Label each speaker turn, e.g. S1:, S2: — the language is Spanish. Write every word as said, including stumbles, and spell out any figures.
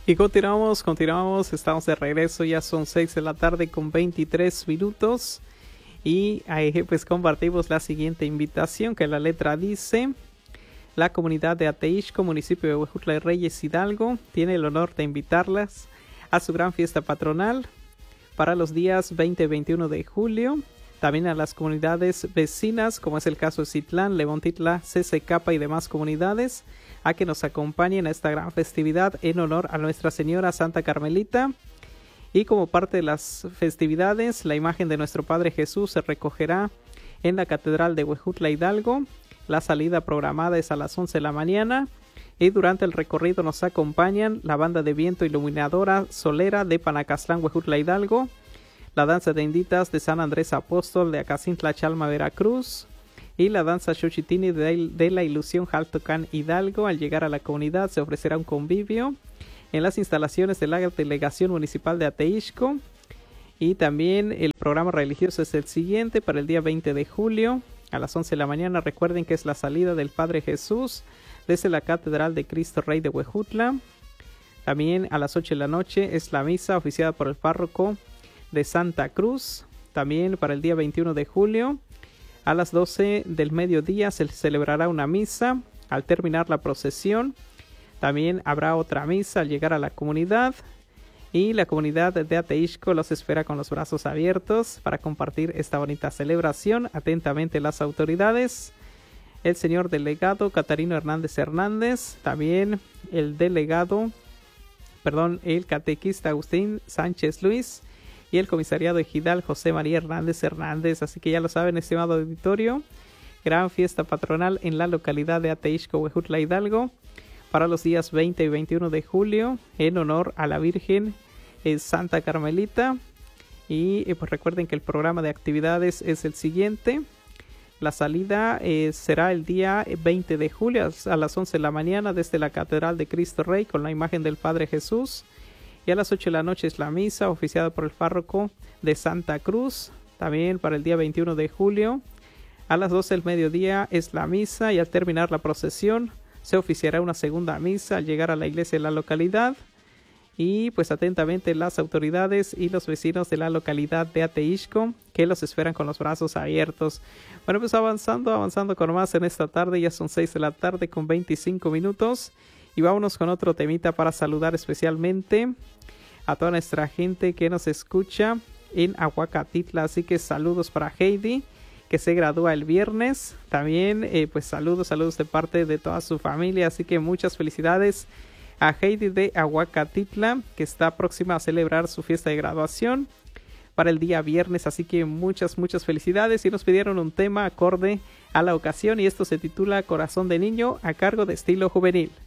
S1: Y continuamos, continuamos, estamos de regreso, ya son seis de la tarde con veintitrés minutos y ahí pues compartimos la siguiente invitación que la letra dice: la comunidad de Ateixco, municipio de Huejutla de Reyes, Hidalgo, tiene el honor de invitarlas a su gran fiesta patronal para los días veinte y veintiuno de julio. También a las comunidades vecinas, como es el caso de Citlán, Levontitla, C C K y demás comunidades, a que nos acompañen a esta gran festividad en honor a Nuestra Señora Santa Carmelita. Y como parte de las festividades, la imagen de nuestro Padre Jesús se recogerá en la Catedral de Huejutla, Hidalgo. La salida programada es a las once de la mañana y durante el recorrido nos acompañan la banda de viento iluminadora Solera de Panacastlán, Huejutla, Hidalgo, la danza de inditas de San Andrés Apóstol de Acacintla, Chalma, Veracruz, y la danza Xochitini de, de la Ilusión Jaltocán, Hidalgo. Al llegar a la comunidad se ofrecerá un convivio en las instalaciones de la Delegación Municipal de Ateixco. Y también el programa religioso es el siguiente: para el día veinte de julio a las once de la mañana, recuerden que es la salida del Padre Jesús desde la Catedral de Cristo Rey de Huejutla. También a las ocho de la noche es la misa oficiada por el párroco de Santa Cruz. También para el día veintiuno de julio a las doce del mediodía se celebrará una misa. Al terminar la procesión también habrá otra misa al llegar a la comunidad, y la comunidad de Ateixco los espera con los brazos abiertos para compartir esta bonita celebración. Atentamente las autoridades: el señor delegado Catarino Hernández Hernández, también el delegado, perdón, el catequista Agustín Sánchez Luis y el comisariado ejidal José María Hernández Hernández. Así que ya lo saben, estimado auditorio, gran fiesta patronal en la localidad de Ateixco, Huejutla, Hidalgo, para los días veinte y veintiuno de julio en honor a la Virgen eh, Santa Carmelita. Y eh, pues recuerden que el programa de actividades es el siguiente. La salida eh, será el día veinte de julio a las once de la mañana desde la Catedral de Cristo Rey con la imagen del Padre Jesús. Y a las ocho de la noche es la misa oficiada por el párroco de Santa Cruz. También para el día veintiuno de julio a las doce del mediodía es la misa, y al terminar la procesión se oficiará una segunda misa al llegar a la iglesia de la localidad. Y pues atentamente las autoridades y los vecinos de la localidad de Ateixco, que los esperan con los brazos abiertos. Bueno, pues avanzando, avanzando con más en esta tarde. Ya son seis de la tarde con veinticinco minutos. Y vámonos con otro temita para saludar especialmente a toda nuestra gente que nos escucha en Aguacatitla. Así que saludos para Heidi, que se gradúa el viernes. También eh, pues saludos, saludos de parte de toda su familia. Así que muchas felicidades a Heidi de Aguacatitla, que está próxima a celebrar su fiesta de graduación para el día viernes. Así que muchas, muchas felicidades. Y nos pidieron un tema acorde a la ocasión, y esto se titula Corazón de Niño, a cargo de Estilo Juvenil.